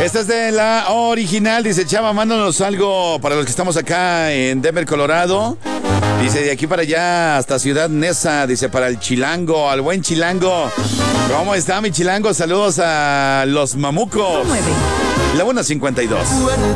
Esta es de la original. Dice Chava, mándanos algo para los que estamos acá en Denver, Colorado. Dice de aquí para allá hasta Ciudad Neza. Dice para el chilango, al buen chilango. ¿Cómo está mi chilango? Saludos a los mamucos. La 1:52.